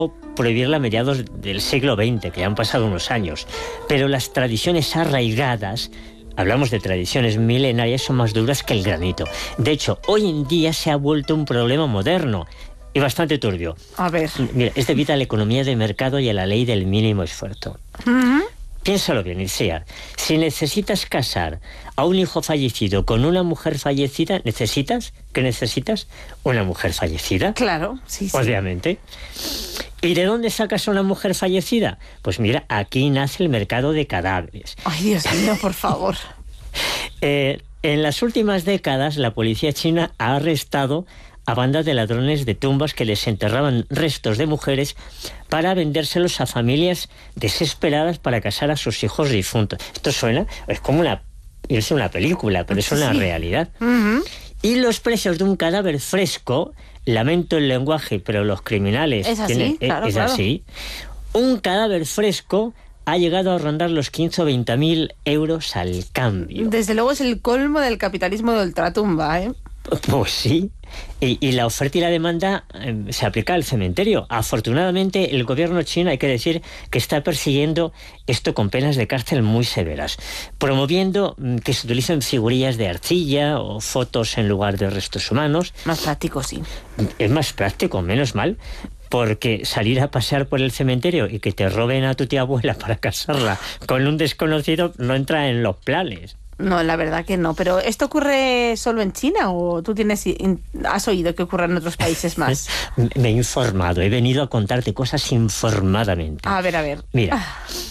prohibirla a mediados del siglo XX, que ya han pasado unos años, pero las tradiciones arraigadas, hablamos de tradiciones milenarias, son más duras que el granito. De hecho, hoy en día se ha vuelto un problema moderno y bastante turbio. A ver. Mira, es debido a la economía de mercado y a la ley del mínimo esfuerzo. Piénsalo bien, Icía. Si necesitas casar a un hijo fallecido con una mujer fallecida, ¿qué necesitas? Una mujer fallecida. Claro, sí. Obviamente. ¿Y de dónde sacas a una mujer fallecida? Pues mira, aquí nace el mercado de cadáveres. Ay, Dios mío, por favor. En las últimas décadas, la policía china ha arrestado a bandas de ladrones de tumbas que les enterraban restos de mujeres para vendérselos a familias desesperadas para casar a sus hijos difuntos. Esto suena, es como irse a una película, pero es una realidad. Y los precios de un cadáver fresco, lamento el lenguaje, pero los criminales... Es así, claro. Así. Un cadáver fresco ha llegado a rondar los 15 o 20.000 euros al cambio. Desde luego es el colmo del capitalismo de ultratumba, ¿eh? Pues sí, y la oferta y la demanda se aplica al cementerio. Afortunadamente el gobierno chino, hay que decir, que está persiguiendo esto con penas de cárcel muy severas, promoviendo que se utilicen figurillas de arcilla o fotos en lugar de restos humanos. Más práctico, sí. Es más práctico, menos mal, porque salir a pasear por el cementerio y que te roben a tu tía abuela para casarla con un desconocido no entra en los planes. No, la verdad que no. ¿Pero esto ocurre solo en China o tú has oído que ocurre en otros países más? Me he informado, he venido a contarte cosas informadamente. A ver. Mira,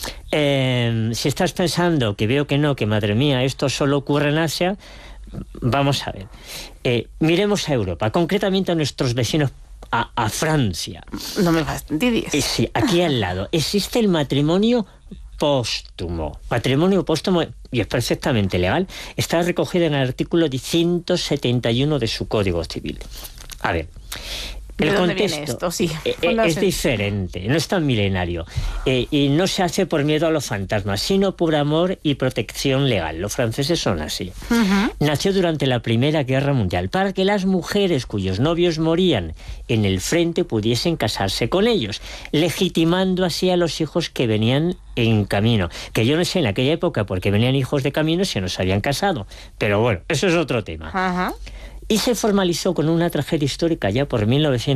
si estás pensando que veo que no, que madre mía, esto solo ocurre en Asia, vamos a ver. Miremos a Europa, concretamente a nuestros vecinos, a Francia. No me fastidies. Sí, aquí al lado. Existe el matrimonio póstumo. Patrimonio póstumo, y es perfectamente legal, está recogido en el artículo 171 de su Código Civil. A ver, el contexto sí, es diferente, no es tan milenario, y no se hace por miedo a los fantasmas, sino por amor y protección legal. Los franceses son así. Nació durante la Primera Guerra Mundial para que las mujeres cuyos novios morían en el frente pudiesen casarse con ellos, legitimando así a los hijos que venían en camino. Que yo no sé en aquella época porque venían hijos de camino si no se habían casado, pero bueno, eso es otro tema. Y se formalizó con una tragedia histórica ya por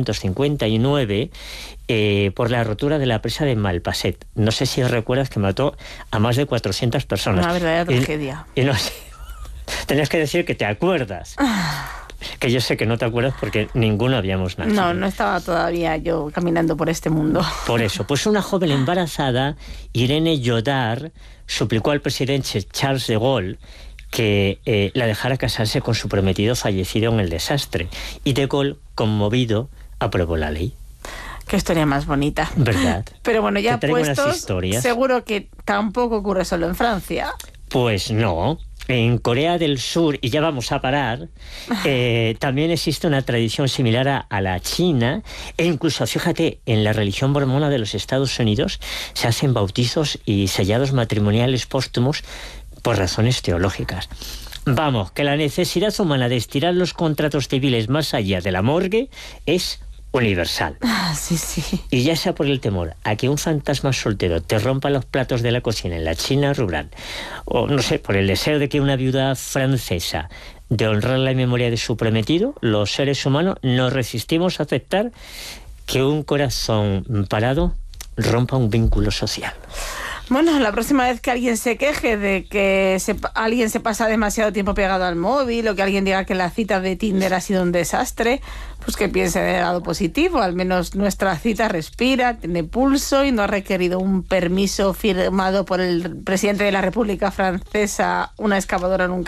1959 por la rotura de la presa de Malpasset. No sé si recuerdas que mató a más de 400 personas. Una verdadera tragedia. Y no sé, tenías que decir que te acuerdas. Que yo sé que no te acuerdas porque ninguno habíamos nacido. No estaba todavía yo caminando por este mundo. Por eso, pues una joven embarazada, Irene Jodard, suplicó al presidente Charles de Gaulle que la dejara casarse con su prometido fallecido en el desastre. Y de Gaulle, conmovido, aprobó la ley. Qué historia más bonita. ¿Verdad? Pero bueno, ya puestos, historias. Seguro que tampoco ocurre solo en Francia. Pues no. En Corea del Sur, y ya vamos a parar, también existe una tradición similar a la china, e incluso, fíjate, en la religión mormona de los Estados Unidos se hacen bautizos y sellados matrimoniales póstumos por razones teológicas. Vamos, que la necesidad humana de estirar los contratos civiles más allá de la morgue es universal. Sí. Y ya sea por el temor a que un fantasma soltero te rompa los platos de la cocina en la China rural, o no sé, por el deseo de que una viuda francesa de honrar la memoria de su prometido, los seres humanos nos resistimos a aceptar que un corazón parado rompa un vínculo social. Bueno, la próxima vez que alguien se queje de que alguien se pasa demasiado tiempo pegado al móvil o que alguien diga que la cita de Tinder ha sido un desastre, pues que piense del lado positivo. Al menos nuestra cita respira, tiene pulso y no ha requerido un permiso firmado por el presidente de la República Francesa, una excavadora en un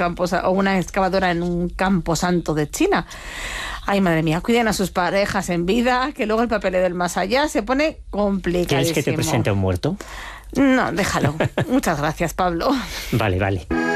camposanto de China. Ay, madre mía, cuiden a sus parejas en vida, que luego el papeleo del más allá se pone complicadísimo. ¿Quieres que te presente a un muerto? No, déjalo. Muchas gracias, Pablo. Vale.